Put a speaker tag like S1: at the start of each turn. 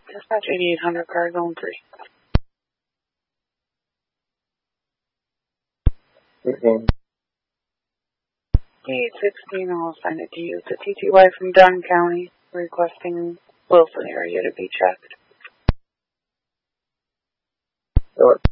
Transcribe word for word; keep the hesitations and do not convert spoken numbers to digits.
S1: Dispatch eighty-eight hundred, car zone three.
S2: sixteen.
S1: eight sixteen, I'll send it to you. It's a T T Y from Dunn County requesting Wilson area to be checked.
S2: Sure.